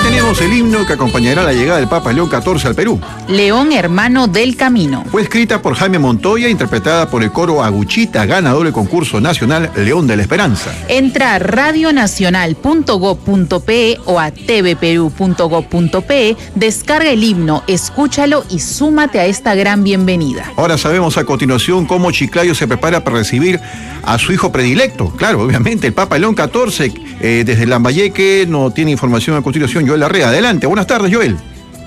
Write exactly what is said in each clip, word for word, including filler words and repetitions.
tenemos el himno que acompañará la llegada del Papa León catorce al Perú. León, hermano del camino. Fue escrita por Jaime Montoya, interpretada por el coro Aguchita, ganador del concurso nacional León de la Esperanza. Entra a radio nacional punto gob punto pe o a te ve perú punto gob punto pe, descarga el himno, escúchalo y súmate a esta gran bienvenida. Ahora sabemos a continuación cómo Chiclayo se prepara para recibir a su hijo predilecto. Claro, obviamente, el Papa León catorce, eh, desde Lambayeque, no tiene información a continuación. Joel Larrea, adelante. Buenas tardes, Joel.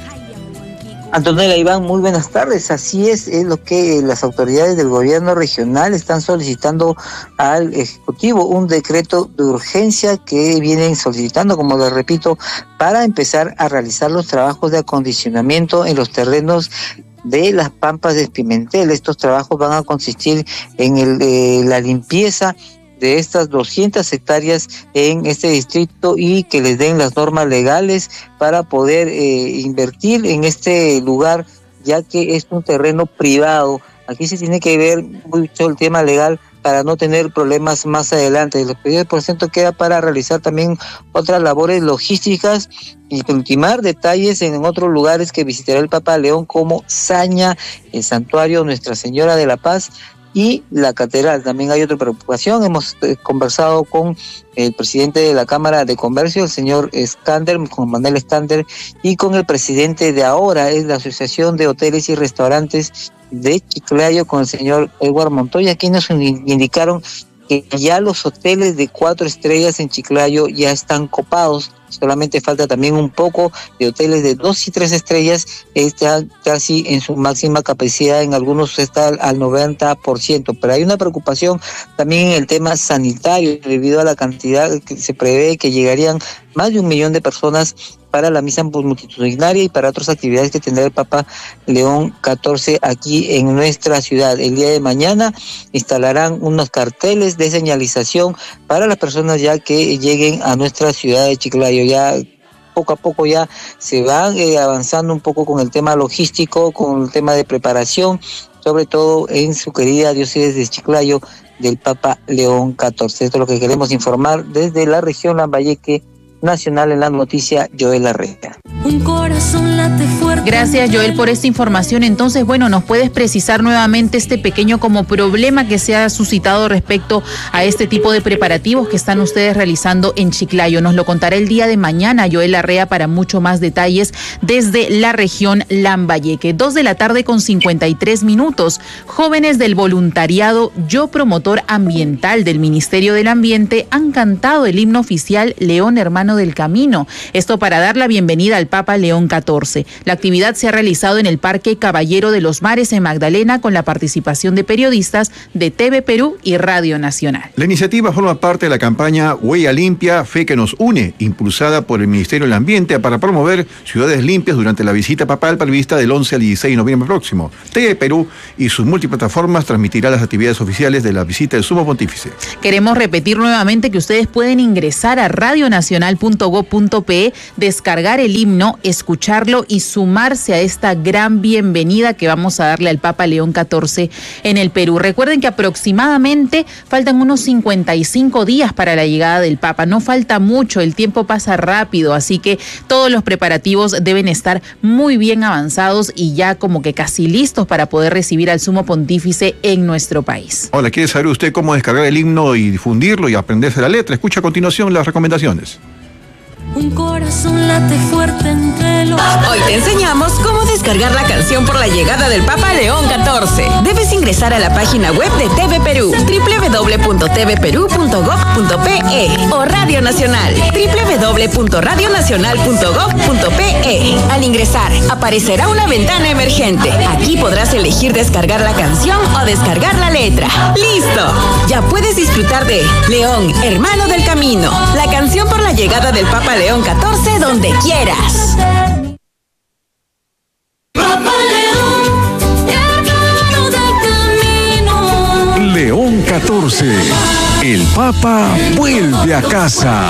Antonella, Iván, muy buenas tardes. Así es, es lo que las autoridades del gobierno regional están solicitando al Ejecutivo, un decreto de urgencia que vienen solicitando, como les repito, para empezar a realizar los trabajos de acondicionamiento en los terrenos de las Pampas de Pimentel. Estos trabajos van a consistir en el, eh, la limpieza de estas doscientas hectáreas en este distrito y que les den las normas legales para poder eh, invertir en este lugar, ya que es un terreno privado. Aquí se tiene que ver mucho el tema legal para no tener problemas más adelante. El pedido por ciento queda para realizar también otras labores logísticas y ultimar detalles en otros lugares que visitará el Papa León, como Saña, el santuario Nuestra Señora de la Paz y la catedral. También hay otra preocupación. Hemos eh, conversado con el presidente de la Cámara de Comercio, el señor Escander, con Manuel Escander, y con el presidente de ahora, es la Asociación de Hoteles y Restaurantes de Chiclayo, con el señor Edward Montoya, quienes nos indicaron que ya los hoteles de cuatro estrellas en Chiclayo ya están copados. Solamente falta también un poco de hoteles de dos y tres estrellas, está casi en su máxima capacidad, en algunos está al noventa por ciento, pero hay una preocupación también en el tema sanitario, debido a la cantidad que se prevé que llegarían más de un millón de personas para la misa multitudinaria y para otras actividades que tendrá el Papa León catorce aquí en nuestra ciudad. El día de mañana instalarán unos carteles de señalización para las personas ya que lleguen a nuestra ciudad de Chiclayo. Ya poco a poco ya se van eh, avanzando un poco con el tema logístico, con el tema de preparación, sobre todo en su querida diócesis de Chiclayo del Papa León catorce. Esto es lo que queremos informar desde la región Lambayeque Nacional. En la noticia, Joel Larrea. Un corazón late fuerte. Gracias, Joel, por esta información. Entonces, bueno, ¿nos puedes precisar nuevamente este pequeño como problema que se ha suscitado respecto a este tipo de preparativos que están ustedes realizando en Chiclayo? Nos lo contará el día de mañana Joel Larrea para mucho más detalles desde la región Lambayeque. Dos de la tarde con cincuenta y tres minutos. Jóvenes del voluntariado Yo Promotor Ambiental del Ministerio del Ambiente han cantado el himno oficial León, hermano del camino. Esto para dar la bienvenida al Papa León catorce. La actividad se ha realizado en el Parque Caballero de los Mares en Magdalena, con la participación de periodistas de T V Perú y Radio Nacional. La iniciativa forma parte de la campaña Huella Limpia, Fe que nos une, impulsada por el Ministerio del Ambiente para promover ciudades limpias durante la visita papal prevista del once al dieciséis de noviembre próximo. T V Perú y sus multiplataformas transmitirá las actividades oficiales de la visita del Sumo Pontífice. Queremos repetir nuevamente que ustedes pueden ingresar a radio nacional punto gob punto pe, descargar el himno, escucharlo y sumarse a esta gran bienvenida que vamos a darle al Papa León catorce en el Perú. Recuerden que aproximadamente faltan unos cincuenta y cinco días para la llegada del Papa. No falta mucho, el tiempo pasa rápido, así que todos los preparativos deben estar muy bien avanzados y ya como que casi listos para poder recibir al Sumo Pontífice en nuestro país. Hola, ¿quiere saber usted cómo descargar el himno y difundirlo y aprenderse la letra? Escucha a continuación las recomendaciones. Un corazón late fuerte entre los... Hoy te enseñamos cómo descargar la canción por la llegada del Papa León catorce. Debes ingresar a la página web de T V Perú, doble u doble u doble u punto te ve perú punto gob punto pe, o Radio Nacional, doble u doble u doble u punto radio nacional punto gob punto pe. Al ingresar, aparecerá una ventana emergente. Aquí podrás elegir descargar la canción o descargar la letra. ¡Listo! Ya puedes disfrutar de León, hermano del camino, la canción por la llegada del Papa León catorce donde quieras. Papa León, hermano del camino. León catorce. El Papa vuelve a casa.